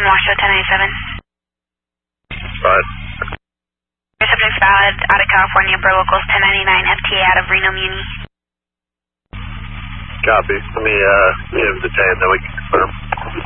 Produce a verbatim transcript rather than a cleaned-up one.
Washoe ten ninety-seven. Right. Your subject's valid out of California per locals ten ninety-nine F T A out of Reno Muni. Copy. Let me uh, get him detained, then we can confirm.